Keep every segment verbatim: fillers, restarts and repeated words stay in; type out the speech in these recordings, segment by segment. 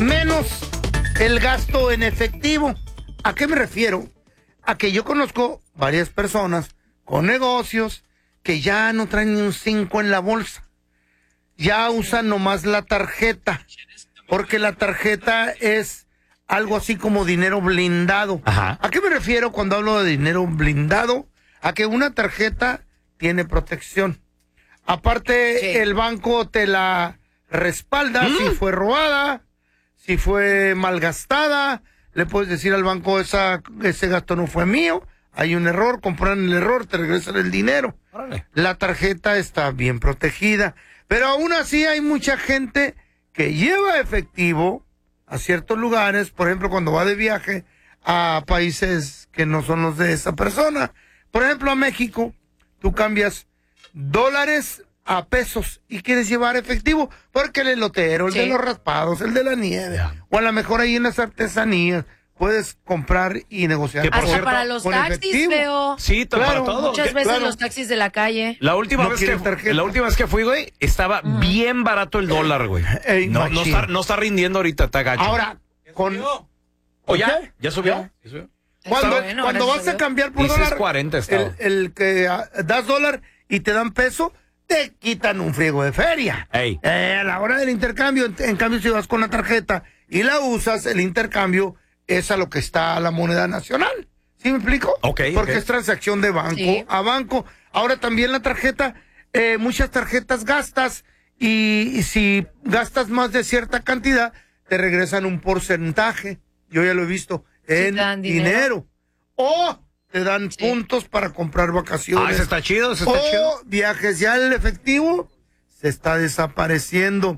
menos el gasto en efectivo. ¿A qué me refiero? A que yo conozco varias personas con negocios que ya no traen ni un cinco en la bolsa. Ya usan nomás la tarjeta, porque la tarjeta es algo así como dinero blindado. Ajá. ¿A qué me refiero cuando hablo de dinero blindado? A que una tarjeta tiene protección. Aparte, sí. El banco te la respalda ¿Mm? Si fue robada, si fue malgastada. Le puedes decir al banco, esa, ese gasto no fue mío, hay un error, compran el error, te regresan el dinero. Órale. La tarjeta está bien protegida. Pero aún así hay mucha gente que lleva efectivo a ciertos lugares, por ejemplo, cuando va de viaje a países que no son los de esa persona. Por ejemplo, a México, tú cambias dólares a pesos y quieres llevar efectivo, porque el elotero, el sí. de los raspados, el de la nieve, yeah. o a lo mejor ahí en las artesanías, puedes comprar y negociar. Hasta cierto, para los taxis, veo. Sí, claro, para todo. Muchas que, veces claro. los taxis de la calle. La última, no vez que, la última vez que fui, güey, estaba uh-huh. bien barato el dólar, güey. Ey, no, no, está, no está rindiendo ahorita, está gacho. Ahora, con... ¿O ya? ¿Ya subió? ¿Ya subió? Cuando, bueno, cuando vas a cambiar por dólar, cuarenta el, el que uh, das dólar y te dan peso, te quitan un friego de feria. Eh, a la hora del intercambio, en, en cambio, si vas con la tarjeta y la usas, el intercambio es a lo que está la moneda nacional. ¿Sí me explico? Okay, Porque okay. es transacción de banco sí. a banco. Ahora también la tarjeta, eh, muchas tarjetas gastas y, y si gastas más de cierta cantidad, te regresan un porcentaje. Yo ya lo he visto en sí, dinero. dinero. O te dan sí. puntos para comprar vacaciones. Ah, eso está chido, eso está o chido. Viajes. Ya el efectivo se está desapareciendo.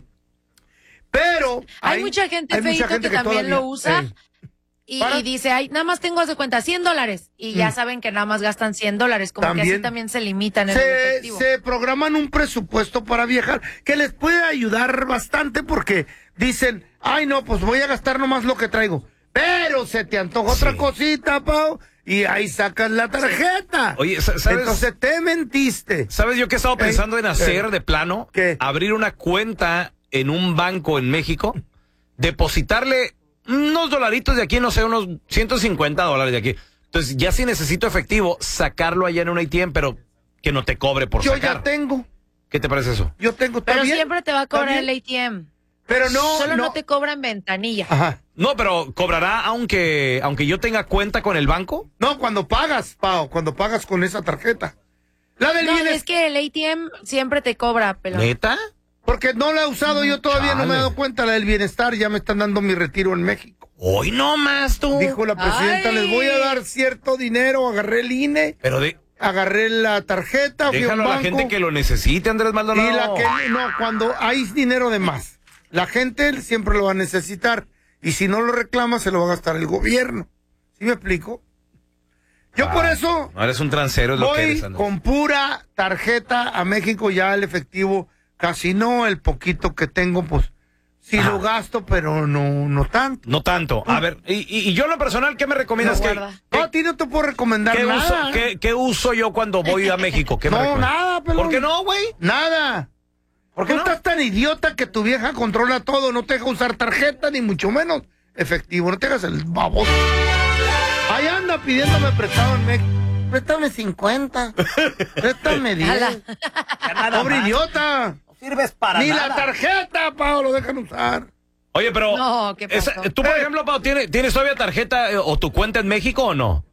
Pero hay, hay mucha gente, hay Feito, mucha gente que, que también todavía, lo usa eh, y, y dice, ay, nada más tengo de cuenta cien dólares y mm. ya saben que nada más gastan cien dólares, como también, que así también se limitan en se, el efectivo. Se programan un presupuesto para viajar que les puede ayudar bastante porque dicen, ay no, pues voy a gastar nomás lo que traigo. Pero se te antoja sí. otra cosita, Pau, y ahí sacas la tarjeta. Oye, ¿sabes? Entonces te mentiste. ¿Sabes yo qué he estado pensando eh, en hacer eh, de plano? ¿Qué? Abrir una cuenta en un banco en México, depositarle unos dolaritos de aquí, no sé, unos ciento cincuenta dólares de aquí. Entonces, ya si necesito efectivo, sacarlo allá en un A T M, pero que no te cobre por yo sacar. Yo ya tengo. ¿Qué te parece eso? Yo tengo Pero también. siempre te va a cobrar el A T M. Pero no, Solo no, no te cobran ventanilla. Ajá. No, pero ¿cobrará aunque aunque yo tenga cuenta con el banco? No, cuando pagas, Pau, cuando pagas con esa tarjeta. La del no, bienestar. es que el A T M siempre te cobra, pelón. ¿Neta? Porque no la he usado, mm, yo todavía chale. No me he dado cuenta, la del bienestar, ya me están dando mi retiro en México. Hoy no más tú. Dijo la presidenta, Ay. les voy a dar cierto dinero, agarré el I N E. Pero de... Agarré la tarjeta, déjalo fui a un banco, a la gente que lo necesite, Andrés Maldonado. Y la que, no, cuando hay dinero de más, la gente siempre lo va a necesitar. Y si no lo reclama, se lo va a gastar el gobierno. ¿Sí me explico? Yo ah, por eso... No eres un transero, es lo que eres, Andrés. Con pura tarjeta a México, ya el efectivo casi no, el poquito que tengo, pues sí Ajá. lo gasto, pero no no tanto. No tanto. A ver, y, y, y yo en lo personal, ¿qué me recomiendas? No, que, que, no, a ti no te puedo recomendar ¿qué nada. Uso, ¿qué, ¿Qué uso yo cuando voy a México? ¿Qué no, me nada, pelón. ¿Por qué no, güey? Nada. ¿Por qué no? Tú estás tan idiota que tu vieja controla todo, no te deja usar tarjeta, ni mucho menos efectivo, no te hagas el baboso. Ahí anda pidiéndome prestado en México. Préstame cincuenta. Préstame diez. Pobre idiota. No sirves para ni nada. Ni la tarjeta, Pau, lo dejan usar. Oye, pero... No, ¿qué pasó? Esa, tú, por ejemplo, Pau, ¿tienes, ¿tienes todavía tarjeta eh, o tu cuenta en México o no?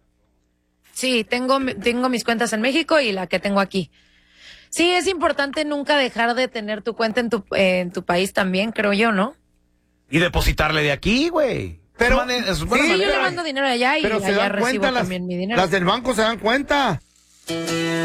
Sí, tengo, tengo mis cuentas en México y la que tengo aquí. Sí, es importante nunca dejar de tener tu cuenta en tu, eh, en tu país también, creo yo, ¿no? Y depositarle de aquí, güey. Pero man, es sí, yo le mando dinero allá y pero allá recibo las, también mi dinero. Las del banco se dan cuenta.